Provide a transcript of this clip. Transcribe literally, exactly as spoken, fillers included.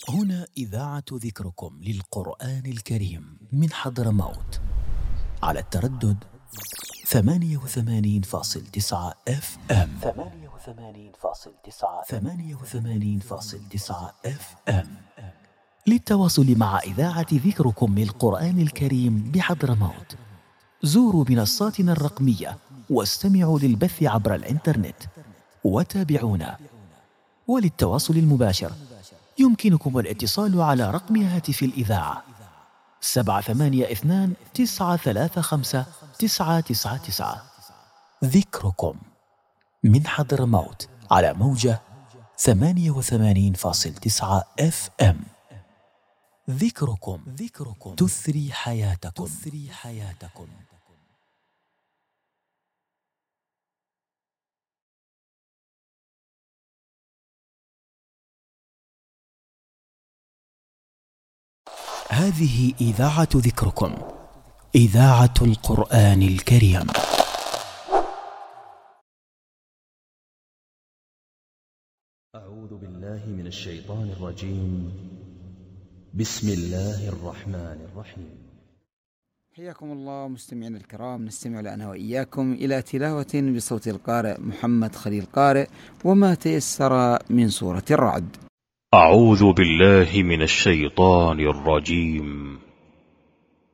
هنا إذاعة ذكركم للقرآن الكريم من حضرموت على التردد ثمانية وثمانين فاصل تسعة اف ام ثمانية وثمانين فاصل تسعة ثمانية وثمانين فاصل تسعة اف ام. للتواصل مع إذاعة ذكركم للقرآن الكريم بحضرموت زوروا منصاتنا الرقمية واستمعوا للبث عبر الإنترنت وتابعونا. وللتواصل المباشر يمكنكم الاتصال على رقم هاتف الإذاعة سبعة ثمانية اثنان تسعة ثلاثة خمسة تسعة تسعة تسعة. ذكركم من حضرموت على موجة ثمانية وثمانين فاصل تسعة اف ام. ذكركم ذكركم تثري حياتكم تثري حياتكم. هذه إذاعة ذكركم، إذاعة القرآن الكريم. أعوذ بالله من الشيطان الرجيم. بسم الله الرحمن الرحيم. حياكم الله مستمعينا الكرام، نستمع لنا وإياكم إلى تلاوة بصوت القارئ محمد خليل قارئ وما تيسر من سورة الرعد. أعوذ بالله من الشيطان الرجيم.